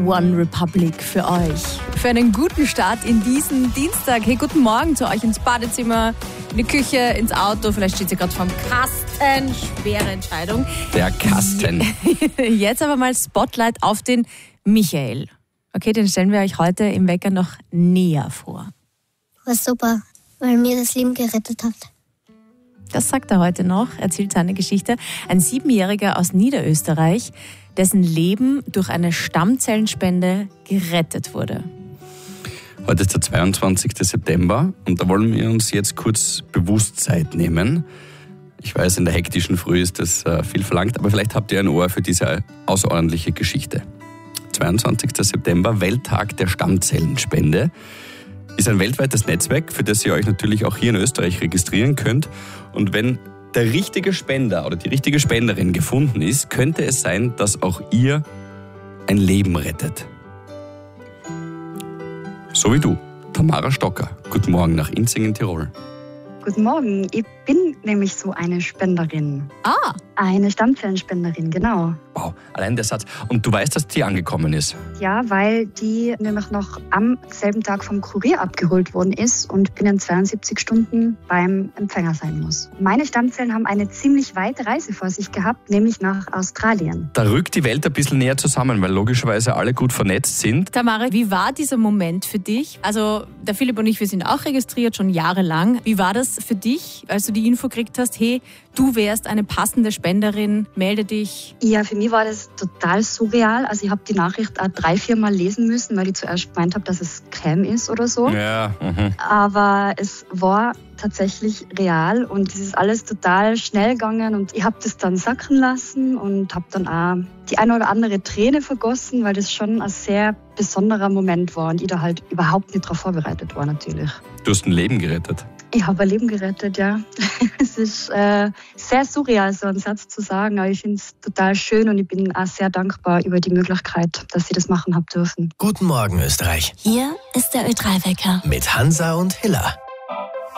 One Republic für euch. Für einen guten Start in diesen Dienstag. Hey, guten Morgen zu euch ins Badezimmer, in die Küche, ins Auto. Vielleicht steht ihr gerade vorm Kasten. Schwere Entscheidung. Der Kasten. Jetzt aber mal Spotlight auf den Michael. Okay, den stellen wir euch heute im Wecker noch näher vor. War super, weil mir das Leben gerettet hat. Das sagt er heute noch, erzählt seine Geschichte. Ein 7-Jähriger aus Niederösterreich, dessen Leben durch eine Stammzellenspende gerettet wurde. Heute ist der 22. September und da wollen wir uns jetzt kurz bewusst Zeit nehmen. Ich weiß, in der hektischen Früh ist das viel verlangt, aber vielleicht habt ihr ein Ohr für diese außerordentliche Geschichte. 22. September, Welttag der Stammzellenspende, ist ein weltweites Netzwerk, für das ihr euch natürlich auch hier in Österreich registrieren könnt. Und wenn der richtige Spender oder die richtige Spenderin gefunden ist, könnte es sein, dass auch ihr ein Leben rettet. So wie du, Tamara Stocker. Guten Morgen nach Inzing in Tirol. Guten Morgen, ich bin nämlich so eine Spenderin. Ah! Eine Stammzellenspenderin, genau. Wow, allein der Satz. Und du weißt, dass die angekommen ist? Ja, weil die nämlich noch am selben Tag vom Kurier abgeholt worden ist und binnen 72 Stunden beim Empfänger sein muss. Meine Stammzellen haben eine ziemlich weite Reise vor sich gehabt, nämlich nach Australien. Da rückt die Welt ein bisschen näher zusammen, weil logischerweise alle gut vernetzt sind. Tamara, wie war dieser Moment für dich? Also der Philipp und ich, wir sind auch registriert, schon jahrelang. Wie war das für dich, als du die Info gekriegt hast, hey, du wärst eine passende Spenderin, melde dich? Ja, für mich war das total surreal. Also ich habe die Nachricht auch 3-4 Mal lesen müssen, weil ich zuerst gemeint habe, dass es Scam ist oder so. Ja, Aber es war tatsächlich real und es ist alles total schnell gegangen und ich habe das dann sacken lassen und habe dann auch die eine oder andere Träne vergossen, weil das schon ein sehr besonderer Moment war und ich da halt überhaupt nicht darauf vorbereitet war natürlich. Du hast ein Leben gerettet. Ich habe ein Leben gerettet, ja. Es ist sehr surreal, so einen Satz zu sagen, aber ich finde es total schön und ich bin auch sehr dankbar über die Möglichkeit, dass ich das machen habe dürfen. Guten Morgen, Österreich. Hier ist der Ö3-Wecker. Mit Hansa und Hilla.